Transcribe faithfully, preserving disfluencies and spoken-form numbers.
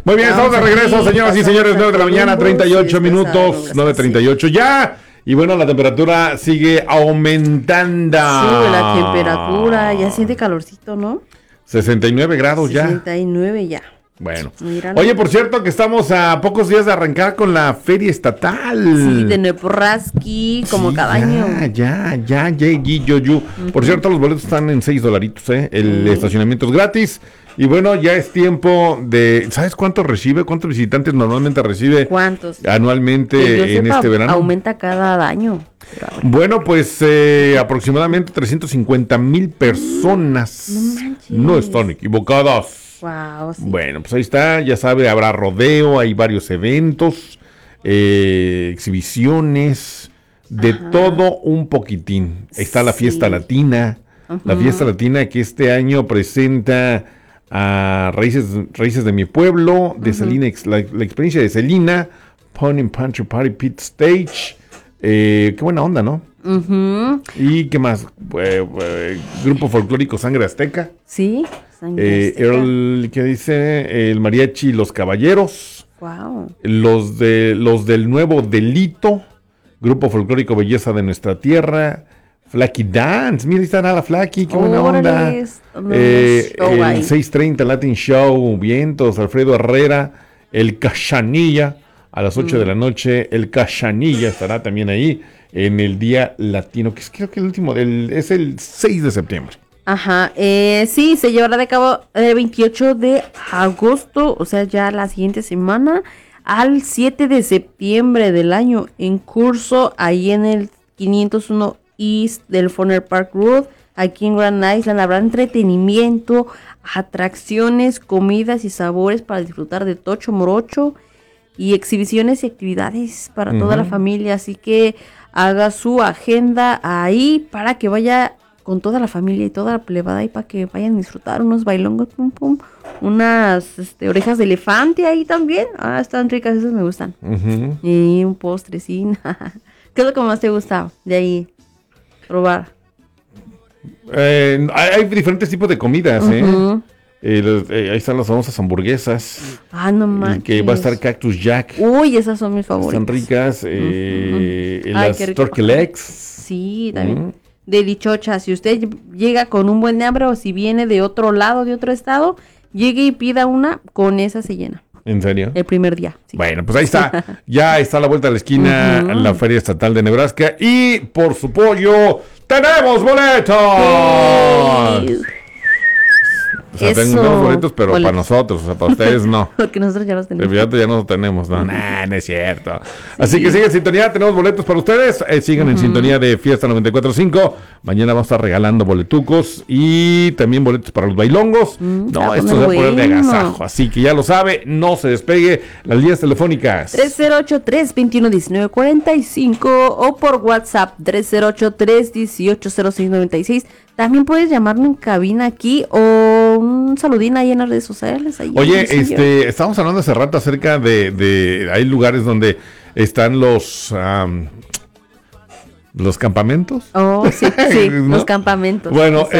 Muy bien, estamos de regreso, señoras y señores, nueve de la mañana, treinta y ocho minutos, nueve treinta y ocho ya. Y bueno, la temperatura sigue aumentando. Sí, la temperatura, ya siente calorcito, ¿no? sesenta y nueve grados ya. sesenta y nueve ya. Bueno. Míralo. Oye, por cierto, que estamos a pocos días de arrancar con la feria estatal. Sí, de Nebraska, como Sí, cada ya, año. Ya, ya, ya, yo, yo. Uh-huh. Por cierto, los boletos están en seis dolaritos, ¿eh? El uh-huh. estacionamiento es gratis. Y bueno, ya es tiempo de... ¿Sabes cuánto recibe? ¿Cuántos visitantes normalmente recibe? ¿Cuántos? Anualmente en sepa, este verano. Aumenta cada año. Bueno, pues eh, aproximadamente trescientas cincuenta mil personas. No, no están equivocadas. Wow, sí. Bueno, pues ahí está, ya sabe, habrá rodeo, hay varios eventos, eh, exhibiciones, de Ajá. todo un poquitín. Ahí está la fiesta sí. latina, uh-huh. la fiesta latina que este año presenta a Raíces, Raíces de mi Pueblo, de uh-huh. Selena, la, la experiencia de Selena, Pony and Puncher Party Pit Stage, eh, qué buena onda, ¿no? Uh-huh. ¿Y qué más? Eh, eh, Grupo Folclórico Sangre Azteca. Sí. Eh, el que dice el mariachi Los Caballeros, wow. los de los del Nuevo Delito, Grupo Folclórico Belleza de Nuestra Tierra, Flaky Dance, mira, está nada Flaky, qué buena onda. Eh, el seis treinta Latin Show, Vientos, Alfredo Herrera, el Cachanilla, a las ocho mm. de la noche, el Cachanilla estará también ahí en el Día Latino, que es, creo que el último, el, es el seis de septiembre. Ajá, eh, sí, se llevará de cabo el veintiocho de agosto, o sea, ya la siguiente semana, al siete de septiembre del año, en curso, ahí en el quinientos uno East del Foner Park Road, aquí en Grand Island. Habrá entretenimiento, atracciones, comidas y sabores para disfrutar de Tocho Morocho y exhibiciones y actividades para uh-huh. toda la familia, así que haga su agenda ahí para que vaya con toda la familia y toda la plebada y para que vayan a disfrutar unos bailongos, pum pum, unas este, orejas de elefante ahí también. Ah, están ricas, esas me gustan. Uh-huh. Y un postre, sí. ¿Qué es lo que más te gusta de ahí probar? Eh, hay, hay diferentes tipos de comidas, uh-huh. ¿eh? Eh, los, eh, ahí están las famosas hamburguesas. Ah, no manches. Que va a estar Cactus Jack. Uy, esas son mis favoritas. Están ricas. Eh, uh-huh. Las Ay, turkey legs. Sí, también. Uh-huh. De dichocha, si usted llega con un buen hambre o si viene de otro lado, de otro estado, llegue y pida una, con esa se llena. ¿En serio? El primer día. Sí. Bueno, pues ahí está. Ya está a la vuelta de la esquina uh-huh. la Feria Estatal de Nebraska. Y por su pollo, ¡tenemos boletos! Sí. O sea, Eso. tenemos boletos, pero boletos. Para nosotros, o sea, para ustedes no. Porque nosotros ya los tenemos. Ya, ya no los tenemos, no, nah, no es cierto. Sí. Así que sigan en sintonía, tenemos boletos para ustedes. Eh, sigan uh-huh. en sintonía de Fiesta noventa y cuatro punto cinco. Mañana vamos a estar regalando boletucos y también boletos para los bailongos. Mm, no, esto se va a poner de agasajo. Así que ya lo sabe, no se despegue. Las líneas telefónicas: tres cero ocho, tres dos uno, uno nueve cuatro cinco o por WhatsApp tres cero ocho, tres uno ocho, cero seis nueve seis. También puedes llamarme en cabina aquí o un saludín ahí en las redes sociales. Ahí Oye, este, estábamos hablando hace rato acerca de, de hay lugares donde están los um, los campamentos. Oh, sí, sí, ¿no? Los campamentos. Bueno,